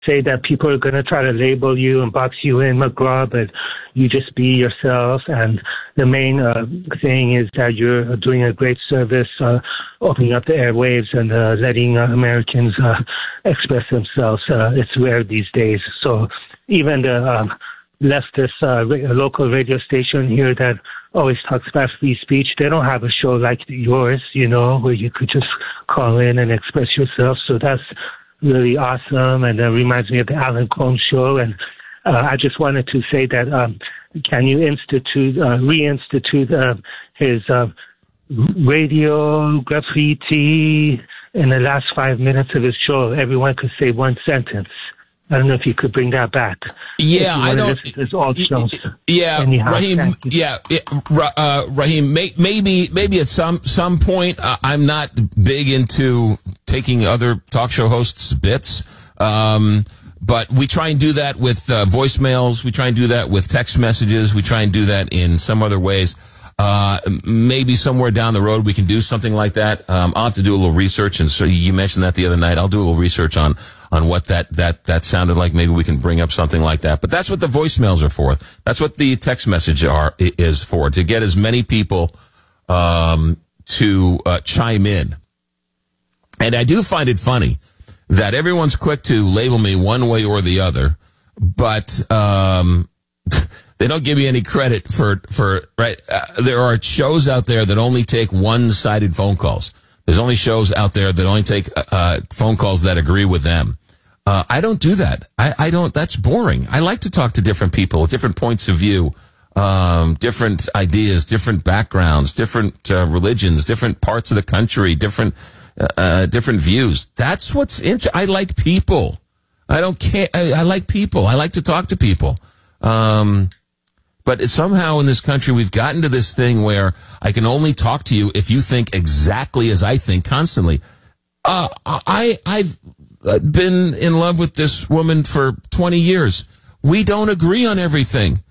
say that people are going to try to label you and box you in, McGraw, but you just be yourself. And the main thing is that you're doing a great service, opening up the airwaves and letting Americans express themselves. It's rare these days. So even the leftist local radio station here that always talks about free speech, they don't have a show like yours, where you could just call in and express yourself. So that's really awesome, and it reminds me of the Alan Colmes show. And I just wanted to say that can you reinstitute his radio graffiti in the last 5 minutes of his show? Everyone could say one sentence. I don't know if you could bring that back. Yeah, I don't. Old shows. Yeah, Anyhow, Raheem. Yeah, Raheem. Maybe at some point, I'm not big into taking other talk show hosts' bits, but we try and do that with voicemails. We try and do that with text messages. We try and do that in some other ways. Maybe somewhere down the road we can do something like that. I'll have to do a little research, and so you mentioned that the other night. I'll do a little research on what that sounded like. Maybe we can bring up something like that. But that's what the voicemails are for. That's what the text message is for, to get as many people to chime in. And I do find it funny that everyone's quick to label me one way or the other, but they don't give me any credit for right. There are shows out there that only take one-sided phone calls. There's only shows out there that only take phone calls that agree with them. I don't do that. I don't. That's boring. I like to talk to different people, different points of view, different ideas, different backgrounds, different religions, different parts of the country, different views. That's what's interesting. I like people. I don't care. I like people. I like to talk to people. But somehow in this country, we've gotten to this thing where I can only talk to you if you think exactly as I think constantly. I've been in love with this woman for 20 years. We don't agree on everything.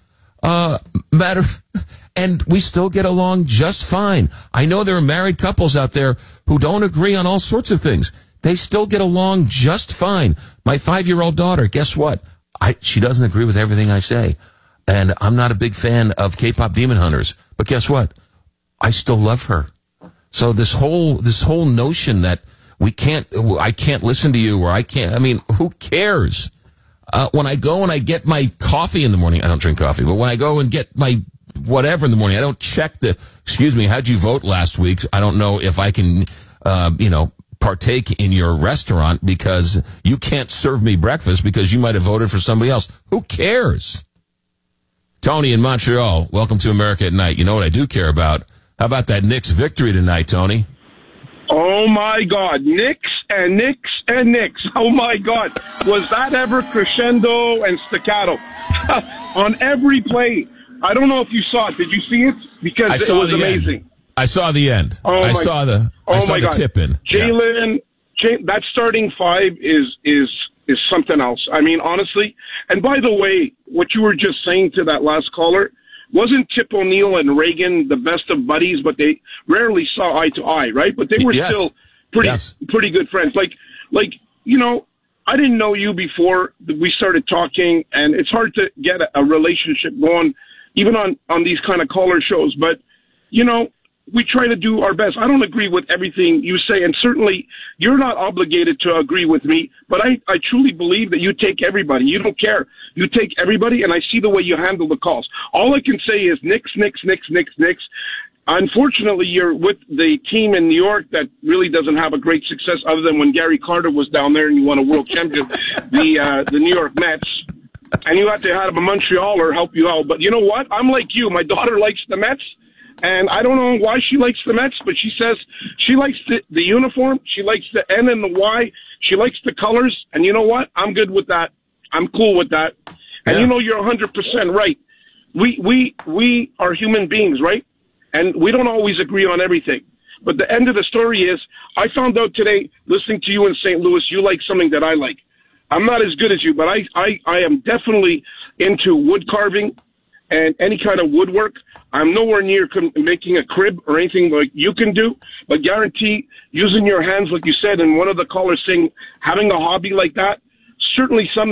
And we still get along just fine. I know there are married couples out there who don't agree on all sorts of things. They still get along just fine. My 5-year-old daughter, guess what? She doesn't agree with everything I say. And I'm not a big fan of K-pop Demon Hunters, but guess what? I still love her. So this whole notion that I can't listen to you, or who cares? When I go and I get my coffee in the morning, I don't drink coffee, but when I go and get my whatever in the morning, I don't check excuse me, how'd you vote last week? I don't know if I can, partake in your restaurant because you can't serve me breakfast because you might have voted for somebody else. Who cares? Tony in Montreal, welcome to America at Night. You know what I do care about? How about that Knicks victory tonight, Tony? Oh, my God. Knicks and Knicks and Knicks. Oh, my God. Was that ever crescendo and staccato? On every play. I don't know if you saw it. Did you see it? Because it was amazing. End. I saw the end. Oh, I saw the tip in. Jalen, that starting five is something else. I mean, honestly. And by the way, what you were just saying to that last caller, wasn't Tip O'Neill and Reagan the best of buddies, but they rarely saw eye to eye, right? But they were still pretty good friends. Like, I didn't know you before we started talking, and it's hard to get a relationship going, even on these kind of caller shows. But, we try to do our best. I don't agree with everything you say, and certainly you're not obligated to agree with me, but I truly believe that you take everybody. You don't care. You take everybody, and I see the way you handle the calls. All I can say is Knicks, Knicks, Knicks, Knicks, Knicks. Unfortunately, you're with the team in New York that really doesn't have a great success other than when Gary Carter was down there and you won a world championship, the New York Mets. And you have to have a Montrealer help you out. But you know what? I'm like you. My daughter likes the Mets. And I don't know why she likes the Mets, but she says she likes the uniform. She likes the N and the Y. She likes the colors. And you know what? I'm good with that. I'm cool with that. And you're 100% right. We are human beings, right? And we don't always agree on everything. But the end of the story is I found out today, listening to you in St. Louis, you like something that I like. I'm not as good as you, but I am definitely into wood carving and any kind of woodwork. I'm nowhere near making a crib or anything like you can do, but guarantee using your hands, like you said, and one of the callers saying having a hobby like that, certainly some